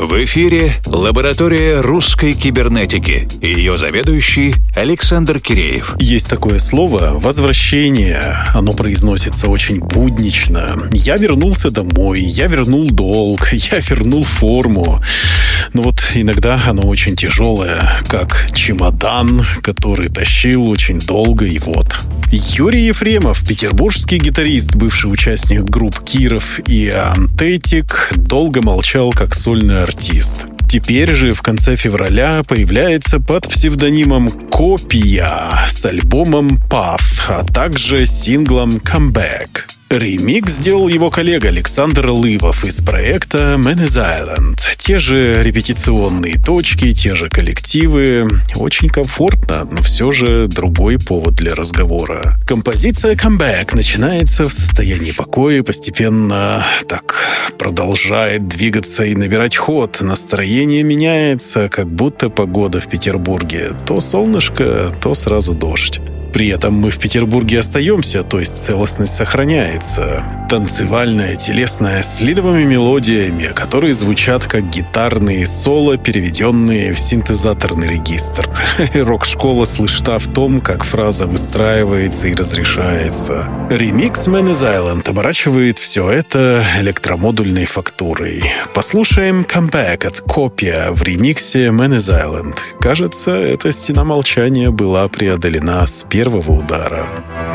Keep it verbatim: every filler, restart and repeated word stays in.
В эфире лаборатория русской кибернетики. Ее заведующий Александр Киреев. Есть такое слово «возвращение». Оно произносится очень буднично. Я вернулся домой, я вернул долг, я вернул форму. Но вот иногда оно очень тяжелое, как чемодан, который тащил очень долго и вот. Юрий Ефремов, петербургский гитарист, бывший участник групп Киров и Антетик, долго молчал как сольный артист. Теперь же в конце февраля появляется под псевдонимом «Копия» с альбомом «Path», а также синглом «Comeback». Ремикс сделал его коллега Александр Лывов из проекта Man is Island. Те же репетиционные точки, те же коллективы. Очень комфортно, но все же другой повод для разговора. Композиция «Comeback» начинается в состоянии покоя, постепенно так продолжает двигаться и набирать ход. Настроение меняется, как будто погода в Петербурге. То солнышко, то сразу дождь. При этом мы в Петербурге остаемся, то есть целостность сохраняется. Танцевальная, телесная, с лидовыми мелодиями, которые звучат как гитарные соло, переведенные в синтезаторный регистр. Рок-школа слышна в том, как фраза выстраивается и разрешается. Ремикс Man is Island оборачивает все это электромодульной фактурой. Послушаем «Comeback» от «Копия» в ремиксе Man is Island. Кажется, эта стена молчания была преодолена с первого удара.